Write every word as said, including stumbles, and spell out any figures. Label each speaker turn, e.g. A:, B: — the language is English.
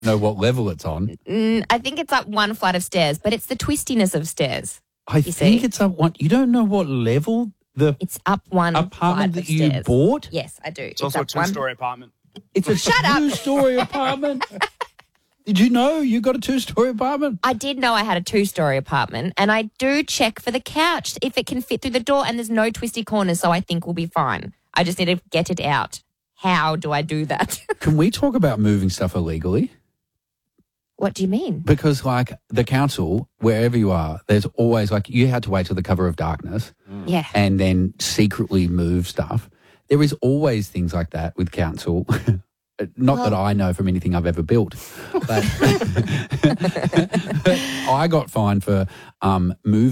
A: know what level it's on.
B: Mm, I think it's up one flight of stairs, but it's the twistiness of stairs.
A: I
B: You
A: think
B: see?
A: it's up one. You don't know what level the
B: It's up one
A: apartment
B: flight
A: that
B: of
A: you
B: stairs.
A: bought?
B: Yes, I do.
C: It's also a
B: up one-
C: two-story apartment.
A: It's a
B: Shut up.
A: two-story apartment. Did you know you got a two-story apartment?
B: I did know I had a two-story apartment, and I do check for the couch if it can fit through the door, and there's no twisty corners, so I think we'll be fine. I just need to get it out. How do I do that?
A: Can we talk about moving stuff illegally?
B: What do you mean?
A: Because, like, the council, wherever you are, there's always, like, you had to wait till the cover of darkness
B: Yeah.
A: and then secretly move stuff. There is always things like that with council. Not that I know from anything I've ever built, but I got fined for um, moving.